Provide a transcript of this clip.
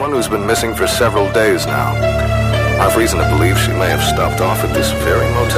woman who's been missing for several days now. I've reason to believe she may have stopped off at this very motel.